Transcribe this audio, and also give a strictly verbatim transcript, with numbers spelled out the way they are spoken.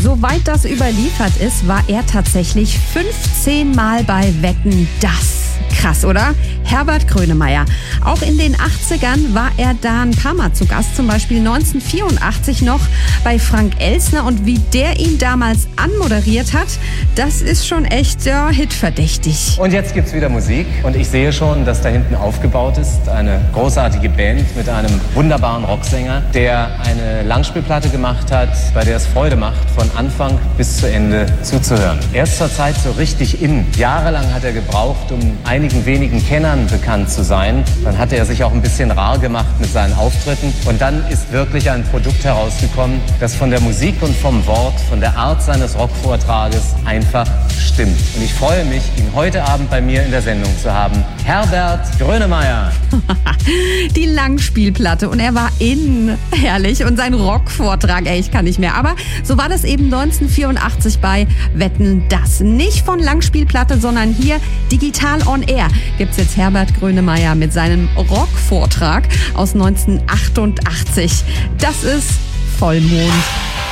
Soweit das überliefert ist, war er tatsächlich fünfzehn Mal bei Wetten, dass. Krass, oder? Herbert Grönemeyer. Auch in den achtzigern war er da ein paar Mal zu Gast, zum Beispiel neunzehnhundertvierundachtzig noch bei Frank Elstner. Und wie der ihn damals anmoderiert hat, das ist schon echt ja, hitverdächtig. Und jetzt gibt's wieder Musik und ich sehe schon, dass da hinten aufgebaut ist. Eine großartige Band mit einem wunderbaren Rocksänger, der eine Langspielplatte gemacht hat, bei der es Freude macht, von Anfang bis zu Ende zuzuhören. Er ist zurzeit so richtig in. Jahrelang hat er gebraucht, um einigen wenigen Kennern bekannt zu sein. Dann hatte er sich auch ein bisschen rar gemacht mit seinen Auftritten. Und dann ist wirklich ein Produkt herausgekommen, das von der Musik und vom Wort, von der Art seines Rockvortrages einfach stimmt. Und ich freue mich, ihn heute Abend bei mir in der Sendung zu haben. Herbert Grönemeyer. Die Langspielplatte und er war in. Herrlich. Und sein Rockvortrag, ey, ich kann nicht mehr. Aber so war das eben neunzehnhundertvierundachtzig bei Wetten, dass. Nicht von Langspielplatte, sondern hier digital on air gibt's jetzt Herbert Grönemeyer mit seinem Rockvortrag aus neunzehnhundertachtundachtzig. Das ist Vollmond.